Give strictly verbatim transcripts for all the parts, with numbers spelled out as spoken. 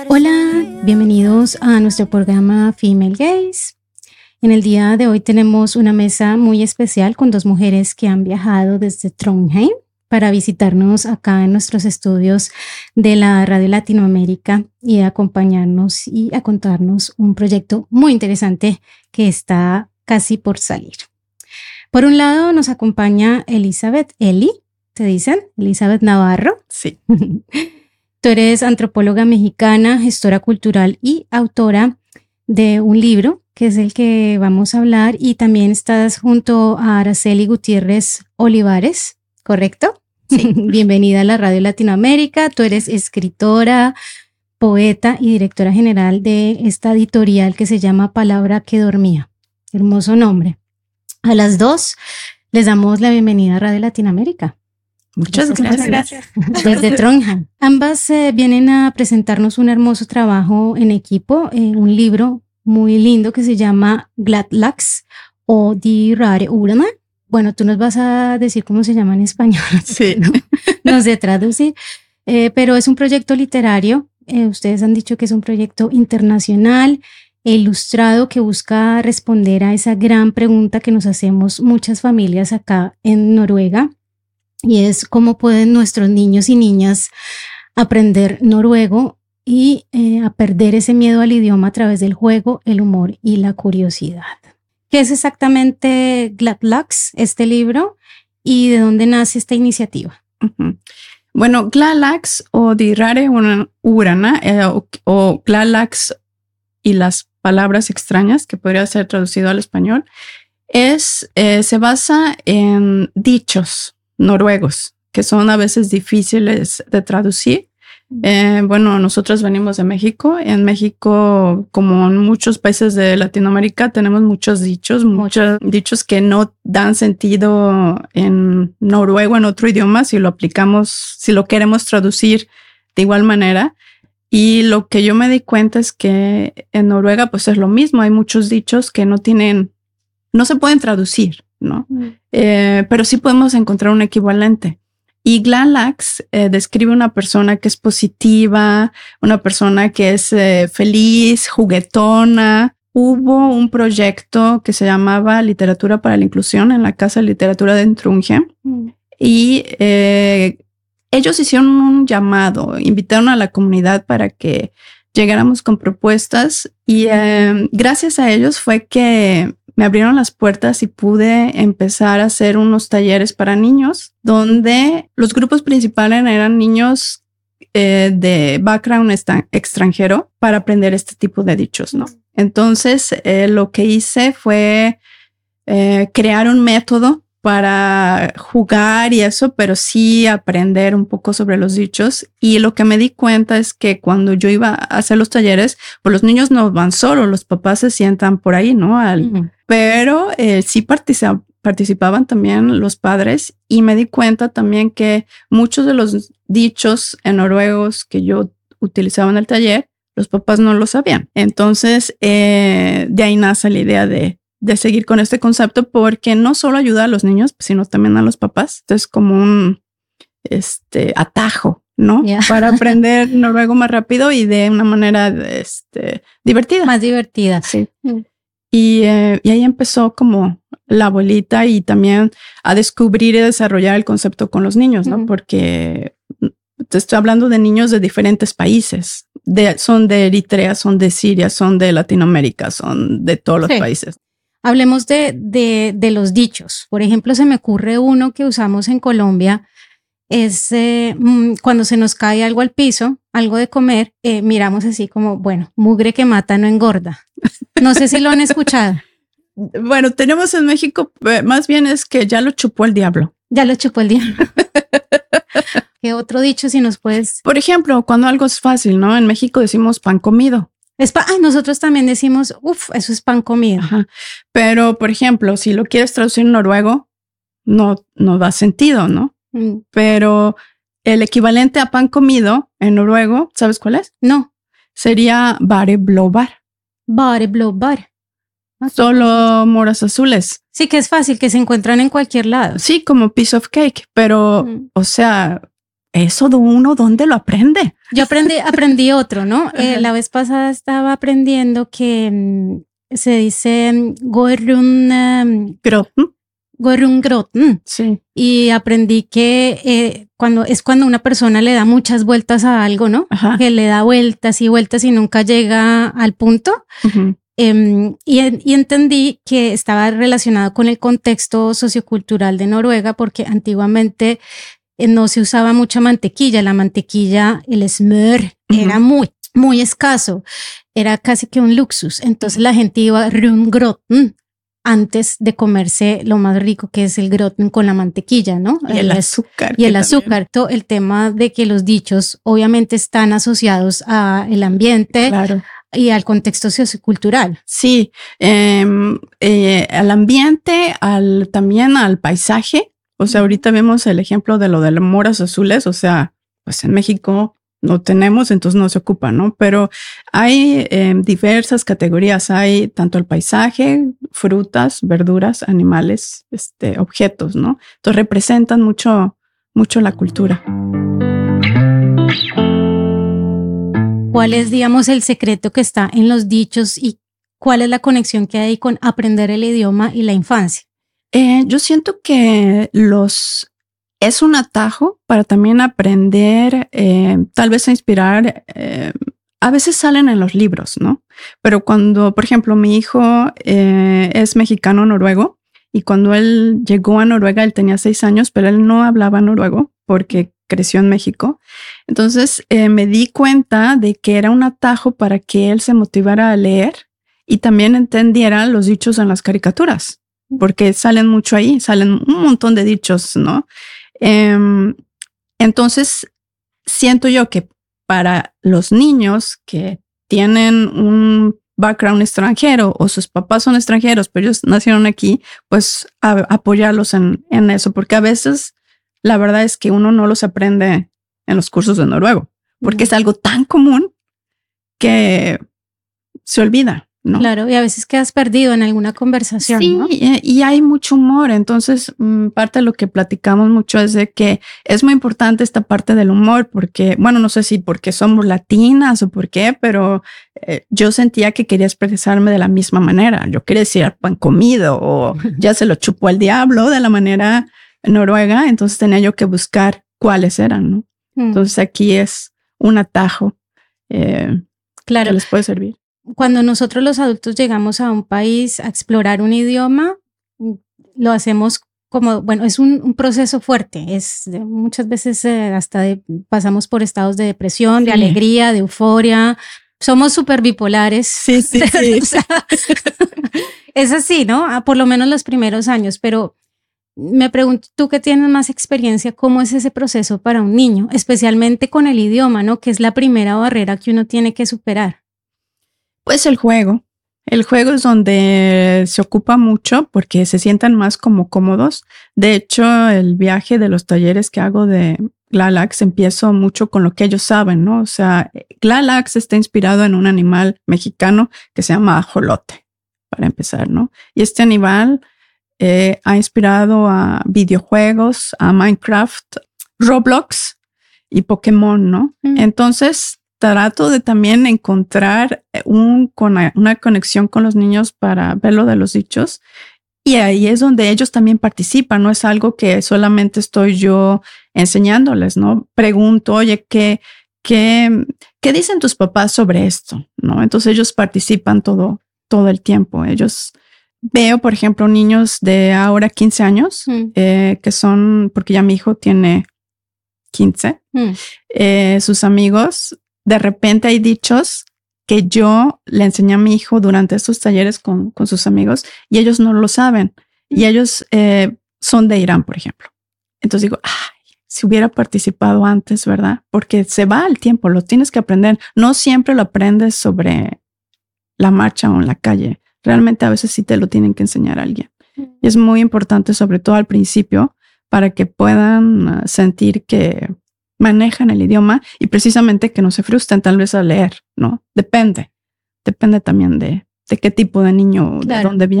Hola, bienvenidos a nuestro programa Female Gaze. En el día de hoy tenemos una mesa muy especial con dos mujeres que han viajado desde Trondheim para visitarnos acá en nuestros estudios de la Radio Latinoamérica y acompañarnos y a contarnos un proyecto muy interesante que está casi por salir. Por un lado nos acompaña Elizabeth Eli, ¿te dicen? Elizabeth Navarro. Sí. Tú eres antropóloga mexicana, gestora cultural y autora de un libro que es el que vamos a hablar, y también estás junto a Araceli Gutiérrez Olivares, ¿correcto? Sí. Bienvenida a la Radio Latinoamérica. Tú eres escritora, poeta y directora general de esta editorial que se llama Palabra que Dormía. Hermoso nombre. A las dos les damos la bienvenida a Radio Latinoamérica. Muchas gracias. gracias. Desde Trondheim. Ambas eh, vienen a presentarnos un hermoso trabajo en equipo, eh, un libro muy lindo que se llama Gladlax o Die Rare Urna. Bueno, tú nos vas a decir cómo se llama en español. Sí. No, no sé traducir, eh, pero es un proyecto literario. Eh, ustedes han dicho que es un proyecto internacional e ilustrado que busca responder a esa gran pregunta que nos hacemos muchas familias acá en Noruega. Y es cómo pueden nuestros niños y niñas aprender noruego y eh, a perder ese miedo al idioma a través del juego, el humor y la curiosidad. ¿Qué es exactamente Gladlax, este libro, y de dónde nace esta iniciativa? Uh-huh. Bueno, Gladlax o Die Rare Urna eh, o, o Gladlax y las palabras extrañas, que podría ser traducido al español, es, eh, se basa en dichos noruegos, que son a veces difíciles de traducir. Eh, bueno, nosotros venimos de México. En México, como en muchos países de Latinoamérica, tenemos muchos dichos, muchos dichos que no dan sentido en noruego, en otro idioma, si lo aplicamos, si lo queremos traducir de igual manera. Y lo que yo me di cuenta es que en Noruega, pues es lo mismo. Hay muchos dichos que no tienen, no se pueden traducir, ¿no? Mm. Eh, pero sí podemos encontrar un equivalente. Y Gladlax eh, describe una persona que es positiva, una persona que es eh, feliz, juguetona. Hubo un proyecto que se llamaba Literatura para la Inclusión en la Casa de Literatura de Trondheim. Mm. Y eh, ellos hicieron un llamado, invitaron a la comunidad para que llegáramos con propuestas, y eh, gracias a ellos fue que me abrieron las puertas y pude empezar a hacer unos talleres para niños, donde los grupos principales eran niños eh, de background extranjero para aprender este tipo de dichos, ¿no? Entonces, eh, lo que hice fue eh, crear un método para jugar y eso, pero sí aprender un poco sobre los dichos. Y lo que me di cuenta es que cuando yo iba a hacer los talleres, pues los niños no van solos, los papás se sientan por ahí, ¿no? Al, uh-huh. Pero eh, sí particip- participaban también los padres, y me di cuenta también que muchos de los dichos en noruegos que yo utilizaba en el taller, los papás no lo sabían. Entonces, eh, de ahí nace la idea de de seguir con este concepto, porque no solo ayuda a los niños, sino también a los papás. Entonces, como un este, atajo, ¿no? Yeah. Para aprender noruego más rápido y de una manera este, divertida. Más divertida. Sí. Mm. Y, eh, y ahí empezó como la abuelita, y también a descubrir y desarrollar el concepto con los niños, ¿no? Mm-hmm. Porque te estoy hablando de niños de diferentes países. De, son de Eritrea, son de Siria, son de Latinoamérica, son de todos los sí. países. Hablemos de, de, de los dichos. Por ejemplo, se me ocurre uno que usamos en Colombia, es eh, cuando se nos cae algo al piso, algo de comer, eh, miramos así como, bueno, mugre que mata no engorda. No sé si lo han escuchado. Bueno, tenemos en México, más bien es que ya lo chupó el diablo. Ya lo chupó el diablo. ¿Qué otro dicho si nos puedes? Por ejemplo, cuando algo es fácil, ¿no? En México decimos pan comido. Es pa- Ay, nosotros también decimos, uff, eso es pan comido. Ajá. Pero, por ejemplo, si lo quieres traducir en noruego, no, no da sentido, ¿no? Mm. Pero el equivalente a pan comido en noruego, ¿sabes cuál es? No. Sería bare blåbær. Bare blåbær. Okay. Solo moras azules. Sí, que es fácil, que se encuentran en cualquier lado. Sí, como piece of cake, pero, mm. o sea, ¿eso de uno dónde lo aprende? Yo aprendí, aprendí otro, ¿no? Eh, la vez pasada estaba aprendiendo que um, se dice um, Gorun um, Grotten. Gorun Grotten. Sí. Y aprendí que eh, cuando es cuando una persona le da muchas vueltas a algo, ¿no? Ajá. Que le da vueltas y vueltas y nunca llega al punto. Uh-huh. Um, y, y entendí que estaba relacionado con el contexto sociocultural de Noruega, porque antiguamente eh, no se usaba mucha mantequilla. La mantequilla, el smør, uh-huh. era muy, muy escaso. Era casi que un luxus. Entonces la gente iba a Rungrotten antes de comerse lo más rico, que es el grotten con la mantequilla, ¿no? Y el, el azúcar. Y el azúcar. Todo el tema de que los dichos obviamente están asociados al ambiente. Claro. Y al contexto sociocultural. Sí, eh, eh, al ambiente, al, también al paisaje. O sea, ahorita vemos el ejemplo de lo de los moras azules. O sea, pues en México no tenemos, entonces no se ocupa, ¿no? Pero hay eh, diversas categorías. Hay tanto el paisaje, frutas, verduras, animales, este, objetos, ¿no? Entonces representan mucho, mucho la cultura. ¿Cuál es, digamos, el secreto que está en los dichos y cuál es la conexión que hay con aprender el idioma y la infancia? Eh, yo siento que los es un atajo para también aprender, eh, tal vez a inspirar. Eh, a veces salen en los libros, ¿no? Pero cuando, por ejemplo, mi hijo eh, es mexicano noruego y cuando él llegó a Noruega, él tenía seis años, pero él no hablaba noruego porque creció en México. Entonces eh, me di cuenta de que era un atajo para que él se motivara a leer y también entendiera los dichos en las caricaturas, porque salen mucho ahí, salen un montón de dichos, ¿no? Eh, entonces siento yo que para los niños que tienen un background extranjero o sus papás son extranjeros, pero ellos nacieron aquí, pues a, apoyarlos en, en eso, porque a veces la verdad es que uno no los aprende en los cursos de noruego, porque uh-huh. es algo tan común que se olvida, ¿no? Claro, y a veces quedas perdido en alguna conversación, sí, ¿no? y, y hay mucho humor, entonces mmm, parte de lo que platicamos mucho es de que es muy importante esta parte del humor, porque, bueno, no sé si porque somos latinas o por qué, pero eh, yo sentía que quería expresarme de la misma manera. Yo quería decir pan comido o ya se lo chupó el diablo de la manera noruega, entonces tenía yo que buscar cuáles eran, ¿no? Mm. Entonces aquí es un atajo eh, claro. que les puede servir. Cuando nosotros los adultos llegamos a un país a explorar un idioma, lo hacemos como, bueno, es un, un proceso fuerte, es de, muchas veces eh, hasta de, pasamos por estados de depresión, de sí. alegría, de euforia, somos súper bipolares. Sí, sí, sí. O sea, es así, ¿no? Por lo menos los primeros años, pero me pregunto, tú que tienes más experiencia, ¿cómo es ese proceso para un niño? Especialmente con el idioma, ¿no? Que es la primera barrera que uno tiene que superar. Pues el juego. El juego es donde se ocupa mucho porque se sientan más como cómodos. De hecho, el viaje de los talleres que hago de Glalax empiezo mucho con lo que ellos saben, ¿no? O sea, Glalax está inspirado en un animal mexicano que se llama ajolote, para empezar, ¿no? Y este animal eh, ha inspirado a videojuegos, a Minecraft, Roblox y Pokémon, ¿no? Mm. Entonces, trato de también encontrar un, una conexión con los niños para ver lo de los dichos. Y ahí es donde ellos también participan. No es algo que solamente estoy yo enseñándoles, ¿no? Pregunto, oye, ¿qué, qué, qué dicen tus papás sobre esto? ¿No? Entonces ellos participan todo, todo el tiempo. Ellos veo, por ejemplo, niños de ahora quince años, mm. eh, que son, porque ya mi hijo tiene quince, mm. eh, sus amigos. De repente hay dichos que yo le enseñé a mi hijo durante estos talleres con, con sus amigos y ellos no lo saben. Y ellos eh, son de Irán, por ejemplo. Entonces digo, ay, si hubiera participado antes, ¿verdad? Porque se va el tiempo, lo tienes que aprender. No siempre lo aprendes sobre la marcha o en la calle. Realmente a veces sí te lo tienen que enseñar a alguien. Y es muy importante, sobre todo al principio, para que puedan sentir que manejan el idioma y precisamente que no se frustren tal vez al leer, ¿no? Depende. Depende también de, de qué tipo de niño, claro. de dónde viene.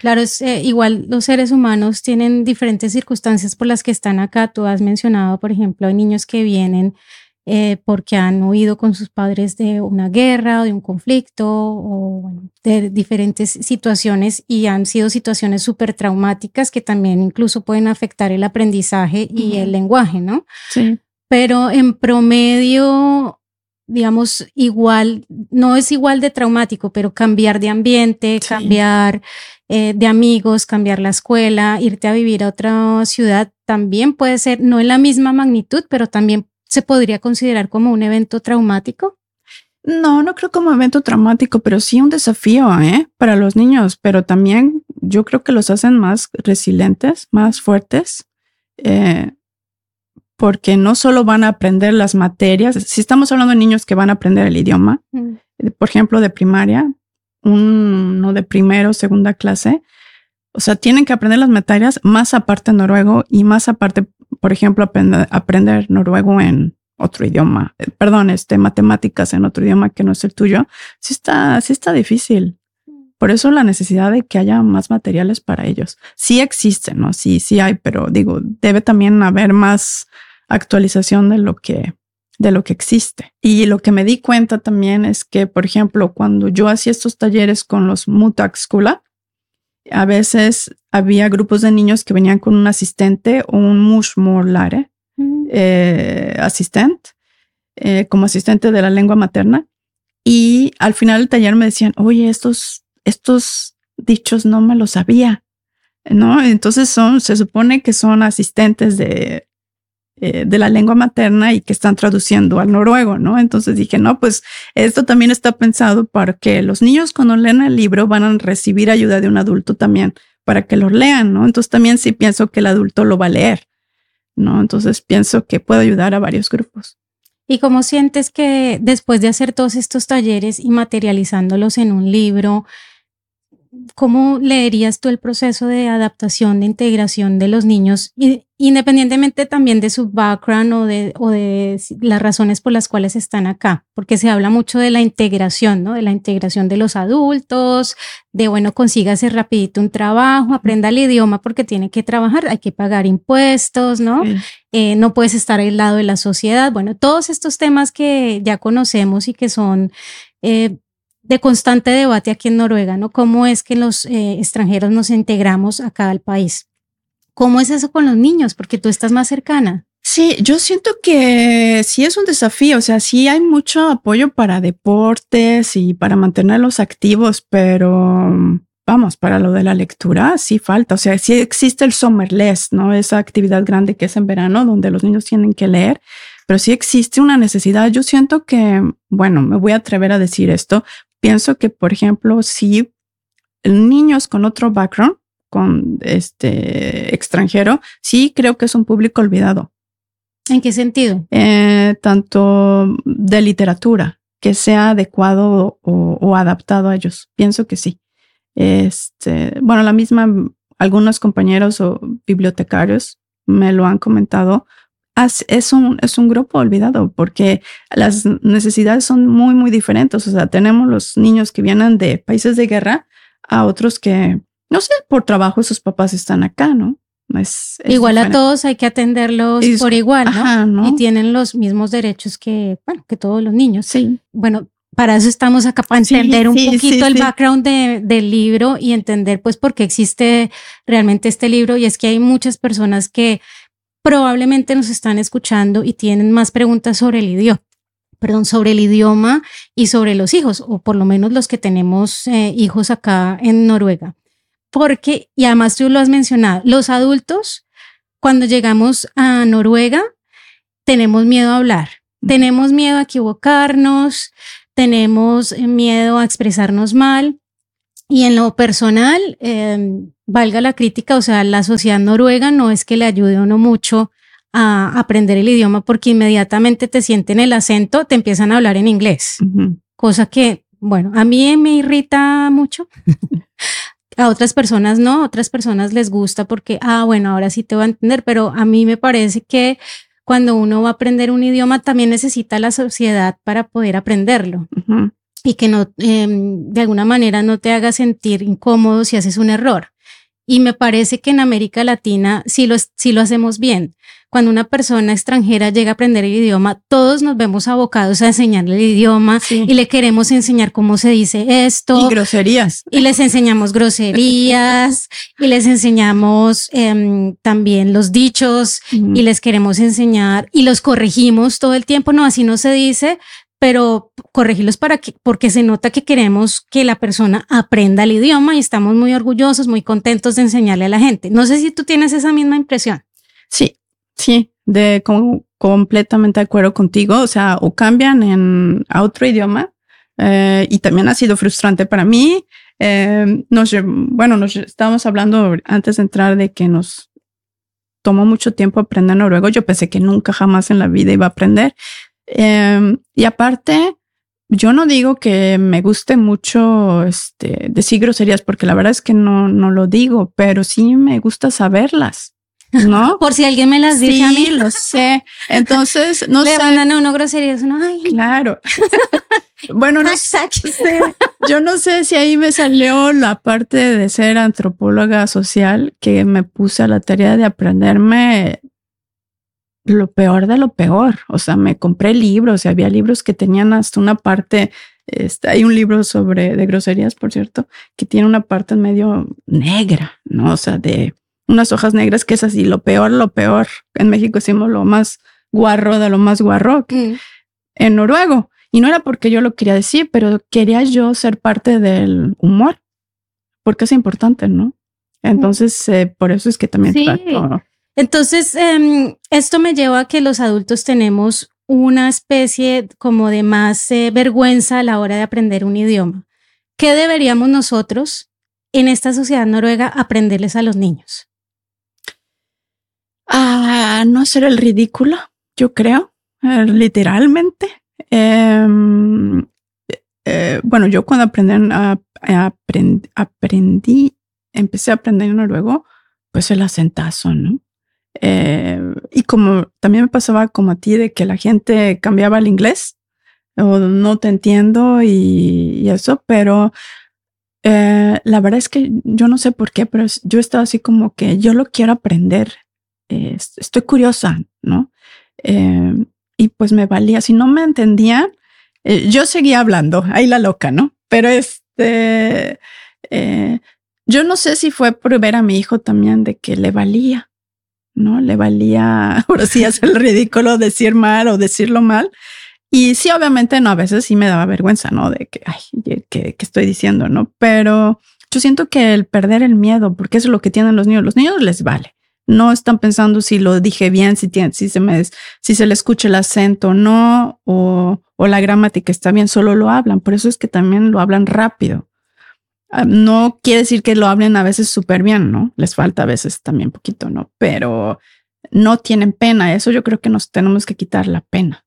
Claro, es eh, igual los seres humanos tienen diferentes circunstancias por las que están acá. Tú has mencionado, por ejemplo, hay niños que vienen eh, porque han huido con sus padres de una guerra o de un conflicto o bueno, de diferentes situaciones y han sido situaciones súper traumáticas que también incluso pueden afectar el aprendizaje y Ujú. el lenguaje, ¿no? Sí. Pero en promedio, digamos, igual, no es igual de traumático, pero cambiar de ambiente, Sí. cambiar eh, de amigos, cambiar la escuela, irte a vivir a otra ciudad, también puede ser, no en la misma magnitud, pero también se podría considerar como un evento traumático. No, no creo como evento traumático, pero sí un desafío, ¿eh? Para los niños, pero también yo creo que los hacen más resilientes, más fuertes, eh, porque no solo van a aprender las materias, si estamos hablando de niños que van a aprender el idioma, Mm. por ejemplo, de primaria, uno de primero, segunda clase, o sea, tienen que aprender las materias más aparte noruego y más aparte, por ejemplo, aprender, aprender noruego en otro idioma, eh, perdón, este, matemáticas en otro idioma que no es el tuyo. Sí está, sí está difícil. Por eso la necesidad de que haya más materiales para ellos. Sí existen, ¿no? Sí, sí hay, pero digo, debe también haber más actualización de lo que, de lo que existe. Y lo que me di cuenta también es que, por ejemplo, cuando yo hacía estos talleres con los Mutakskula, a veces había grupos de niños que venían con un asistente o un mushmorlare, Mm. eh, asistente, eh, como asistente de la lengua materna. Y al final del taller me decían, oye, estos, estos dichos no me los sabía, ¿no? Entonces son, se supone que son asistentes de, eh, de la lengua materna y que están traduciendo al noruego, ¿no? Entonces dije, no, pues esto también está pensado para que los niños cuando leen el libro van a recibir ayuda de un adulto también para que lo lean, ¿no? Entonces también sí pienso que el adulto lo va a leer, ¿no? Entonces pienso que puedo ayudar a varios grupos. ¿Y cómo sientes que después de hacer todos estos talleres y materializándolos en un libro, cómo leerías tú el proceso de adaptación, de integración de los niños, y- independientemente también de su background o de, o de si- las razones por las cuales están acá? Porque se habla mucho de la integración, ¿no? De la integración de los adultos, de, bueno, consígase rapidito un trabajo, aprenda el idioma porque tiene que trabajar, hay que pagar impuestos, ¿no? Sí. Eh, no puedes estar aislado de la sociedad. Bueno, todos estos temas que ya conocemos y que son eh, de constante debate aquí en Noruega, ¿no? ¿Cómo es que los eh, extranjeros nos integramos acá al país? ¿Cómo es eso con los niños? Porque tú estás más cercana. Sí, yo siento que sí es un desafío, o sea, sí hay mucho apoyo para deportes y para mantenerlos activos, pero vamos, para lo de la lectura sí falta, o sea, sí existe el Sommerles, ¿no? Esa actividad grande que es en verano donde los niños tienen que leer, pero sí existe una necesidad. Yo siento que, bueno, me voy a atrever a decir esto, pienso que, por ejemplo, si niños con otro background, con este extranjero, sí creo que es un público olvidado. ¿En qué sentido? Eh, tanto de literatura, que sea adecuado o, o adaptado a ellos. Pienso que sí. Este, bueno, la misma, algunos compañeros o bibliotecarios me lo han comentado. As, es, un, es un grupo olvidado porque las necesidades son muy, muy diferentes. O sea, tenemos los niños que vienen de países de guerra a otros que, no sé, por trabajo sus papás están acá, ¿no? Es, es Igual diferente. a todos hay que atenderlos Es- por igual, ¿no? Ajá, ¿no? Y tienen los mismos derechos que, bueno, que todos los niños. Sí. Bueno, para eso estamos acá, para Sí, entender un sí, poquito sí, el sí. background de- del libro y entender pues por qué existe realmente este libro. Y es que hay muchas personas que probablemente nos están escuchando y tienen más preguntas sobre el idioma, perdón, sobre el idioma y sobre los hijos, o por lo menos los que tenemos eh, hijos acá en Noruega. Porque, y además tú lo has mencionado, los adultos, cuando llegamos a Noruega, tenemos miedo a hablar, tenemos miedo a equivocarnos, tenemos miedo a expresarnos mal. Y en lo personal, eh, valga la crítica, o sea, la sociedad noruega no es que le ayude a uno mucho a aprender el idioma porque inmediatamente te sienten el acento, te empiezan a hablar en inglés, Ujú. cosa que, bueno, a mí me irrita mucho. A otras personas no, a otras personas les gusta porque, ah, bueno, ahora sí te voy a entender, pero a mí me parece que cuando uno va a aprender un idioma también necesita la sociedad para poder aprenderlo. Ujú. y que no, eh, de alguna manera no te haga sentir incómodo si haces un error. Y me parece que en América Latina sí lo, sí lo hacemos bien. Cuando una persona extranjera llega a aprender el idioma, todos nos vemos abocados a enseñarle el idioma sí. y le queremos enseñar cómo se dice esto. Y groserías. Y les enseñamos groserías y les enseñamos eh, también los dichos mm. y les queremos enseñar y los corregimos todo el tiempo. No, así no se dice, pero corregirlos para que, porque se nota que queremos que la persona aprenda el idioma y estamos muy orgullosos, muy contentos de enseñarle a la gente. No sé si tú tienes esa misma impresión. Sí. Sí, de com- completamente de acuerdo contigo. O sea, o cambian en a otro idioma eh, y también ha sido frustrante para mí. Eh, nos, bueno, nos estábamos hablando antes de entrar de que nos tomó mucho tiempo aprender noruego. Yo pensé que nunca jamás en la vida iba a aprender. Eh, y aparte, yo no digo que me guste mucho este, decir groserías porque la verdad es que no, no lo digo, pero sí me gusta saberlas. ¿No? Por si alguien me las dice sí, a mí. lo sé. Entonces, no Le sé. Le mandan a uno groserías, uno, ay. Claro. Bueno, no sé. Yo no sé si ahí me salió la parte de ser antropóloga social que me puse a la tarea de aprenderme lo peor de lo peor. O sea, me compré libros y había libros que tenían hasta una parte. Este, hay un libro sobre de groserías, por cierto, que tiene una parte en medio negra, ¿no? O sea, de unas hojas negras que es así, lo peor, lo peor. En México decimos lo más guarro de lo más guarro mm. en noruego. Y no era porque yo lo quería decir, pero quería yo ser parte del humor, porque es importante, ¿no? Entonces, eh, por eso es que también sí. trato. Entonces, eh, esto me lleva a que los adultos tenemos una especie como de más eh, vergüenza a la hora de aprender un idioma. ¿Qué deberíamos nosotros en esta sociedad noruega aprenderles a los niños? Ah, no hacer el ridículo, yo creo, eh, literalmente. Eh, eh, bueno, yo cuando aprendí, a, a aprend, aprendí, empecé a aprender noruego, pues el acentazo, ¿no? Eh, y como también me pasaba como a ti de que la gente cambiaba el inglés, o no te entiendo y, y eso, pero eh, la verdad es que yo no sé por qué, pero yo estaba así como que yo lo quiero aprender. Eh, estoy curiosa, ¿no? Eh, y pues me valía. Si no me entendían, eh, yo seguía hablando, ahí la loca, ¿no? Pero este, eh, yo no sé si fue por ver a mi hijo también de que le valía, ¿no? Le valía, ahora sí, hacer el ridículo, decir mal o decirlo mal. Y sí, obviamente, no, a veces sí me daba vergüenza, ¿no? De que, ay, ¿qué, qué estoy diciendo, no? Pero yo siento que el perder el miedo, porque eso es lo que tienen los niños, los niños les vale. No están pensando si lo dije bien, si, tiene, si, se, me, si se le escucha el acento o no, o, o la gramática está bien, solo lo hablan. Por eso es que también lo hablan rápido. No quiere decir que lo hablen a veces súper bien, ¿no? Les falta a veces también poquito, ¿no? Pero no tienen pena. Eso yo creo que nos tenemos que quitar la pena.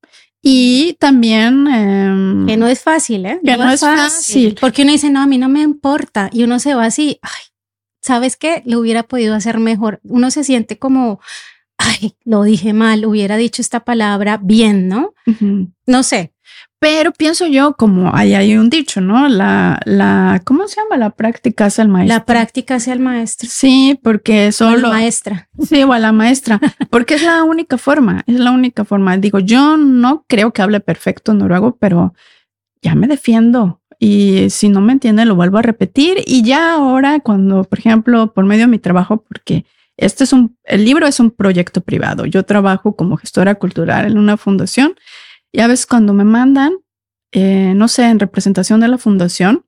Y también... Eh, que no es fácil, ¿eh? Que no, no es fácil. fácil. Porque uno dice, no, a mí no me importa. Y uno se va así, ay, ¿sabes qué? Lo hubiera podido hacer mejor. Uno se siente como, ay, lo dije mal, hubiera dicho esta palabra bien, ¿no? Uh-huh. No sé. Pero pienso yo, como ahí hay un dicho, ¿no? La, la, ¿cómo se llama? La práctica hace al maestro. La práctica hace al maestro. Sí, porque solo... O la maestra. Sí, o a la maestra. Porque es la única forma, es la única forma. Digo, yo no creo que hable perfecto noruego, pero ya me defiendo. Y si no me entiende, lo vuelvo a repetir. Y ya ahora, cuando, por ejemplo, por medio de mi trabajo, porque este es un, el libro es un proyecto privado. Yo trabajo como gestora cultural en una fundación. Y a veces cuando me mandan, eh, no sé, en representación de la fundación,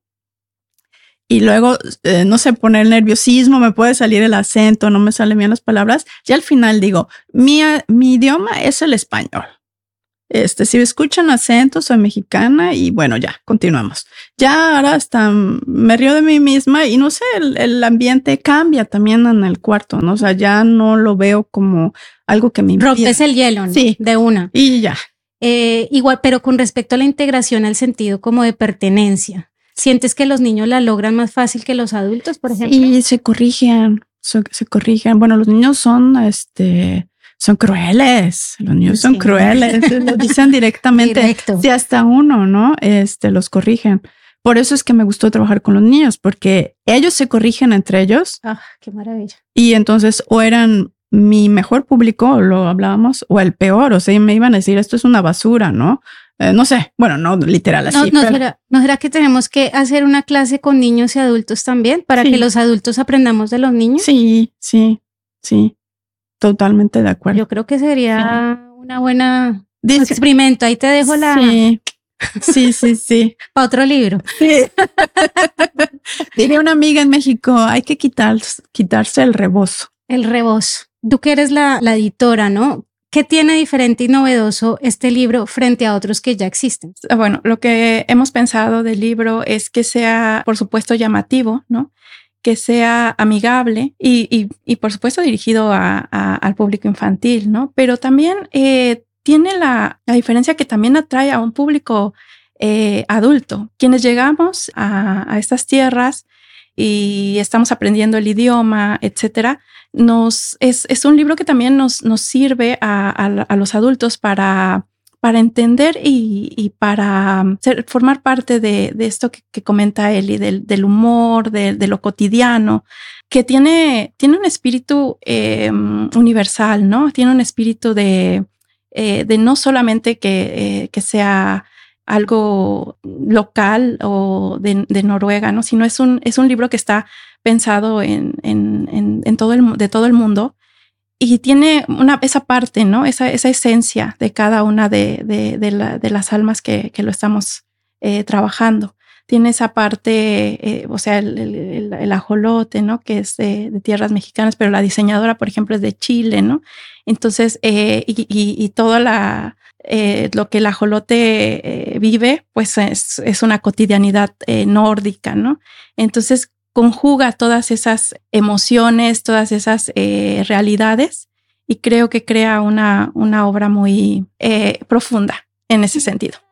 y luego, eh, no sé, poner el nerviosismo, me puede salir el acento, no me salen bien las palabras, ya al final digo, mi, mi idioma es el español. Este, si me escuchan acento, soy mexicana y bueno, ya, continuamos. Ya ahora hasta me río de mí misma y no sé, el, el ambiente cambia también en el cuarto, ¿no? O sea, ya no lo veo como algo que me impide. Rompes el hielo, ¿no? Sí. De una. Y ya. Eh, igual, pero con respecto a la integración al sentido como de pertenencia, ¿sientes que los niños la logran más fácil que los adultos, por ejemplo? Y se corrigen, se, se corrigen. Bueno, los niños son, este, son crueles, los niños son Sí. crueles, lo dicen directamente. Directo. Si hasta uno, ¿no? Este, los corrigen. Por eso es que me gustó trabajar con los niños, porque ellos se corrigen entre ellos Ah, qué maravilla. y entonces o eran mi mejor público, lo hablábamos, o el peor, o sea, me iban a decir, esto es una basura, ¿no? Eh, no sé, bueno, no literal así. ¿No, no, pero- será, ¿No será que tenemos que hacer una clase con niños y adultos también para Sí. que los adultos aprendamos de los niños? Sí, sí, sí, totalmente de acuerdo. Yo creo que sería una buena Dice- experimento. Ahí te dejo la Sí, sí, sí, sí. para otro libro. Sí. Diría una amiga en México, hay que quitar, quitarse el rebozo. El rebozo. Tú que eres la, la editora, ¿no? ¿Qué tiene diferente y novedoso este libro frente a otros que ya existen? Bueno, lo que hemos pensado del libro es que sea, por supuesto, llamativo, ¿no? Que sea amigable y, y, y por supuesto, dirigido a, a, al público infantil, ¿no? Pero también eh, tiene la, la diferencia que también atrae a un público eh, adulto. Quienes llegamos a, a estas tierras y estamos aprendiendo el idioma, etcétera, nos, es, es un libro que también nos, nos sirve a, a, a los adultos para, para entender y, y para ser, formar parte de, de esto que, que comenta Eli, del, del humor, de, de lo cotidiano, que tiene, tiene un espíritu eh, universal, ¿no? Tiene un espíritu de, eh, de no solamente que, eh, que sea algo local o de, de Noruega, ¿no? Sino es un, es un libro que está pensado en, en, en, en todo el, de todo el mundo y tiene una, esa parte, ¿no? Esa, esa esencia de cada una de, de, de, la, de las almas que, que lo estamos eh, trabajando. Tiene esa parte, eh, o sea, el, el, el ajolote, ¿no? Que es de, de tierras mexicanas, pero la diseñadora, por ejemplo, es de Chile, ¿no? Entonces, eh, y, y, y toda la... Eh, lo que el ajolote eh, vive, pues es, es una cotidianidad eh, nórdica, ¿no? Entonces conjuga todas esas emociones, todas esas eh, realidades y creo que crea una, una obra muy eh, profunda en ese sentido.